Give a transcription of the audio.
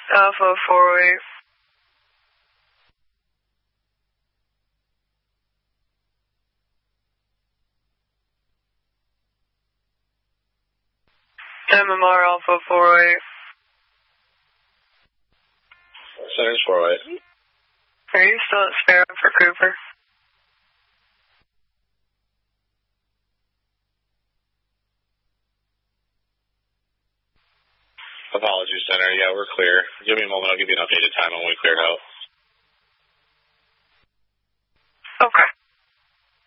Alpha 408. MMR Alpha 408. Center's 408. Are you still at Sparrow for Cooper? Apologies, Center. Yeah, we're clear. Give me a moment. I'll give you an updated time when we cleared out.